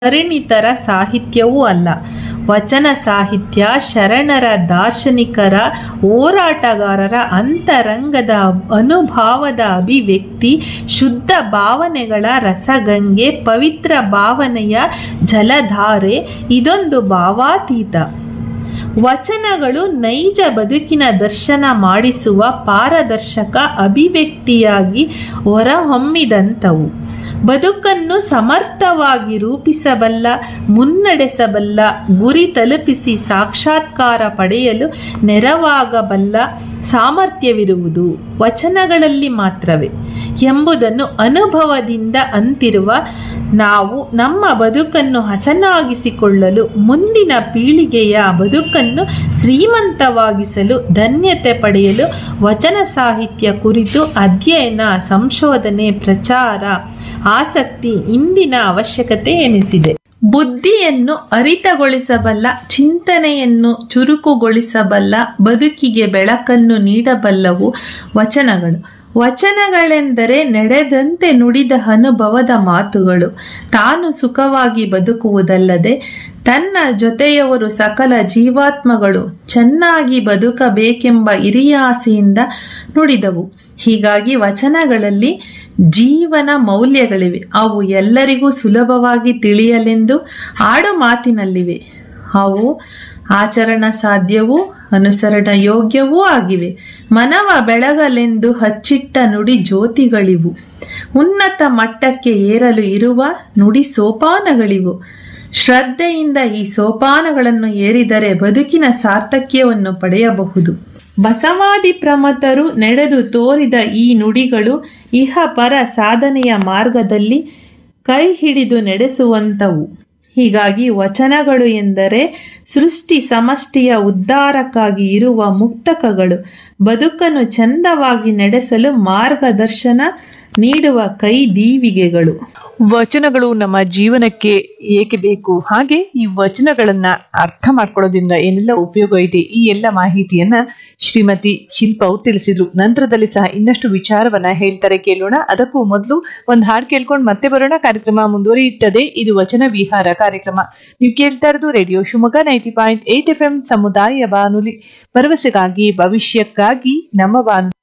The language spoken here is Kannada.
ಪರಿಣಿತರ ಸಾಹಿತ್ಯವೂ ಅಲ್ಲ. ವಚನ ಸಾಹಿತ್ಯ ಶರಣರ, ದಾರ್ಶನಿಕರ, ಹೋರಾಟಗಾರರ ಅಂತರಂಗದ ಅನುಭವದ ಅಭಿವ್ಯಕ್ತಿ, ಶುದ್ಧ ಭಾವನೆಗಳ ರಸಗಂಗೆ, ಪವಿತ್ರ ಭಾವನೆಯ ಜಲಧಾರೆ. ಇದೊಂದು ಭಾವಾತೀತ. ವಚನಗಳು ನೈಜ ಬದುಕಿನ ದರ್ಶನ ಮಾಡಿಸುವ ಪಾರದರ್ಶಕ ಅಭಿವ್ಯಕ್ತಿಯಾಗಿ ಹೊರಹೊಮ್ಮಿದಂಥವು. ಬದುಕನ್ನು ಸಮರ್ಥವಾಗಿ ರೂಪಿಸಬಲ್ಲ, ಮುನ್ನಡೆಸಬಲ್ಲ, ಗುರಿ ತಲುಪಿಸಿ ಸಾಕ್ಷಾತ್ಕಾರ ಪಡೆಯಲು ನೆರವಾಗಬಲ್ಲ ಸಾಮರ್ಥ್ಯವಿರುವುದು ವಚನಗಳಲ್ಲಿ ಮಾತ್ರವೇ ಎಂಬುದನ್ನು ಅನುಭವದಿಂದ ಅಂತಿರುವ ನಾವು ನಮ್ಮ ಬದುಕನ್ನು ಹಸನಾಗಿಸಿಕೊಳ್ಳಲು, ಮುಂದಿನ ಪೀಳಿಗೆಯ ಬದುಕನ್ನು ಶ್ರೀಮಂತವಾಗಿಸಲು, ಧನ್ಯತೆ ಪಡೆಯಲು ವಚನ ಸಾಹಿತ್ಯ ಕುರಿತು ಅಧ್ಯಯನ, ಸಂಶೋಧನೆ, ಪ್ರಚಾರ, ಆಸಕ್ತಿ ಇಂದಿನ ಅವಶ್ಯಕತೆ ಎನಿಸಿದೆ. ಬುದ್ಧಿಯನ್ನು ಹರಿತಗೊಳಿಸಬಲ್ಲ, ಚಿಂತನೆಯನ್ನು ಚುರುಕುಗೊಳಿಸಬಲ್ಲ, ಬದುಕಿಗೆ ಬೆಳಕನ್ನು ನೀಡಬಲ್ಲವು ವಚನಗಳು. ವಚನಗಳೆಂದರೆ ನಡೆದಂತೆ ನುಡಿದ ಅನುಭವದ ಮಾತುಗಳು. ತಾನು ಸುಖವಾಗಿ ಬದುಕುವುದಲ್ಲದೆ ತನ್ನ ಜೊತೆಯವರು ಸಕಲ ಜೀವಾತ್ಮಗಳು ಚೆನ್ನಾಗಿ ಬದುಕಬೇಕೆಂಬ ಹಿರಿಯ ಆಸೆಯಿಂದ ನುಡಿದವು. ಹೀಗಾಗಿ ವಚನಗಳಲ್ಲಿ ಜೀವನ ಮೌಲ್ಯಗಳಿವೆ. ಅವು ಎಲ್ಲರಿಗೂ ಸುಲಭವಾಗಿ ತಿಳಿಯಲೆಂದು ಆಡು ಮಾತಿನಲ್ಲಿವೆ. ಅವು ಆಚರಣ ಸಾಧ್ಯವೂ ಅನುಸರಣ ಯೋಗ್ಯವೂ ಆಗಿವೆ. ಮನವ ಬೆಳಗಲೆಂದು ಹಚ್ಚಿಟ್ಟ ನುಡಿ ಜ್ಯೋತಿಗಳಿವು. ಉನ್ನತ ಮಟ್ಟಕ್ಕೆ ಏರಲು ಇರುವ ನುಡಿ ಸೋಪಾನಗಳಿವು. ಶ್ರದ್ಧೆಯಿಂದ ಈ ಸೋಪಾನಗಳನ್ನು ಏರಿದರೆ ಬದುಕಿನ ಸಾರ್ಥಕ್ಯವನ್ನು ಪಡೆಯಬಹುದು. ಬಸವಾದಿ ಪ್ರಮಥರು ನಡೆದು ತೋರಿದ ಈ ನುಡಿಗಳು ಇಹಪರ ಸಾಧನೆಯ ಮಾರ್ಗದಲ್ಲಿ ಕೈ ಹಿಡಿದು ನಡೆಸುವಂಥವು. ಹೀಗಾಗಿ ವಚನಗಳು ಎಂದರೆ ಸೃಷ್ಟಿ ಸಮಷ್ಟಿಯ ಉದ್ಧಾರಕ್ಕಾಗಿ ಇರುವ ಮುಕ್ತಕಗಳು. ಬದುಕನ್ನು ಚಂದವಾಗಿ ನಡೆಸಲು ಮಾರ್ಗದರ್ಶನ ನೀಡುವ ಕೈ ದೀವಿಗೆಗಳು. ವಚನಗಳು ನಮ್ಮ ಜೀವನಕ್ಕೆ ಏಕೆ ಬೇಕು, ಹಾಗೆ ಈ ವಚನಗಳನ್ನ ಅರ್ಥ ಮಾಡ್ಕೊಳ್ಳೋದ್ರಿಂದ ಏನೆಲ್ಲ ಉಪಯೋಗ ಇದೆ, ಈ ಎಲ್ಲ ಮಾಹಿತಿಯನ್ನ ಶ್ರೀಮತಿ ಶಿಲ್ಪ ಅವರು ತಿಳಿಸಿದ್ರು. ನಂತರದಲ್ಲಿ ಸಹ ಇನ್ನಷ್ಟು ವಿಚಾರವನ್ನ ಹೇಳ್ತಾರೆ, ಕೇಳೋಣ. ಅದಕ್ಕೂ ಮೊದಲು ಒಂದು ಹಾಡು ಕೇಳ್ಕೊಂಡು ಮತ್ತೆ ಬರೋಣ. ಕಾರ್ಯಕ್ರಮ ಮುಂದುವರಿಯುತ್ತದೆ. ಇದು ವಚನ ವಿಹಾರ ಕಾರ್ಯಕ್ರಮ. ನೀವು ಕೇಳ್ತಾ ಇರೋದು ರೇಡಿಯೋ ಶಿವಮೊಗ್ಗ 90.8 FM ಸಮುದಾಯ ಬಾನುಲಿ, ಭರವಸೆಗಾಗಿ ಭವಿಷ್ಯಕ್ಕಾಗಿ ನಮ್ಮ ಬಾನುಲಿ.